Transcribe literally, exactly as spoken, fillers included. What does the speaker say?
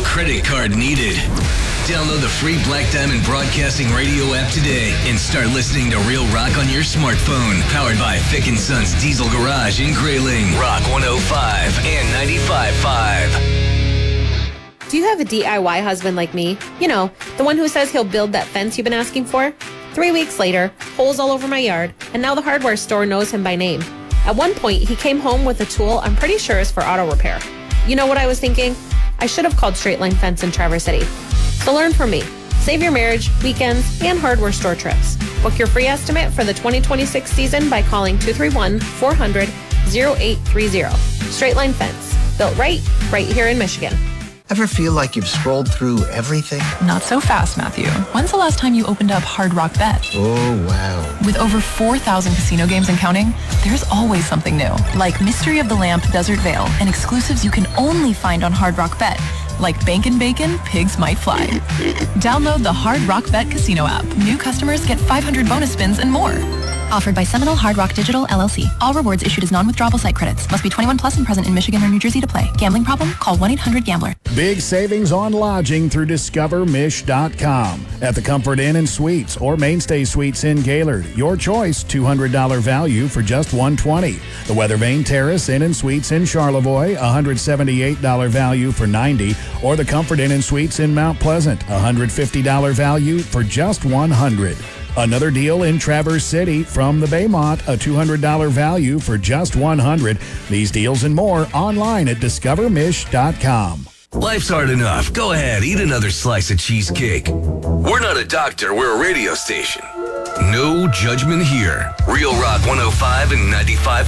credit card needed. Download the free Black Diamond Broadcasting Radio app today and start listening to Real Rock on your smartphone. Powered by Fick and Sons Diesel Garage in Grayling. Rock one oh five and ninety-five point five. Do you have a D I Y husband like me? You know, the one who says he'll build that fence you've been asking for? Three weeks later, holes all over my yard, and now the hardware store knows him by name. At one point, he came home with a tool I'm pretty sure is for auto repair. You know what I was thinking? I should have called Straight Line Fence in Traverse City. So learn from me. Save your marriage, weekends, and hardware store trips. Book your free estimate for the twenty twenty-six season by calling two three one, four hundred, oh eight three oh. Straight Line Fence. Built right, right here in Michigan. Ever feel like you've scrolled through everything? Not so fast, Matthew. When's the last time you opened up Hard Rock Bet? Oh, wow. With over four thousand casino games and counting, there's always something new. Like Mystery of the Lamp Desert Vale and exclusives you can only find on Hard Rock Bet. Like Bankin' Bacon, Pigs Might Fly. Download the Hard Rock Bet Casino app. New customers get five hundred bonus spins and more. Offered by Seminole Hard Rock Digital, L L C. All rewards issued as non-withdrawable site credits. Must be twenty-one plus and present in Michigan or New Jersey to play. Gambling problem? Call one eight hundred gambler. Big savings on lodging through discover mish dot com. At the Comfort Inn and Suites or Mainstay Suites in Gaylord. Your choice, two hundred dollars value for just one hundred twenty dollars. The Weathervane Terrace Inn and Suites in Charlevoix, one hundred seventy-eight dollars value for ninety dollars. Or the Comfort Inn and Suites in Mount Pleasant, one hundred fifty dollars value for just one hundred dollars. Another deal in Traverse City from the Baymont, a two hundred dollars value for just one hundred dollars. These deals and more online at discover mish dot com. Life's hard enough. Go ahead, eat another slice of cheesecake. We're not a doctor, we're a radio station. No judgment here. Real Rock one oh five and ninety-five